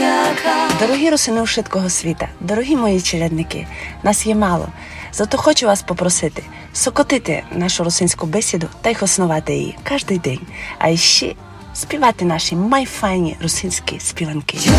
Дорогі русини ушиткого світа, дорогі мої челядники, нас є мало. Зато хочу вас попросити сокотити нашу русинську бесіду та й основати її кожен день. А ще співати наші майфайні русинські співанки.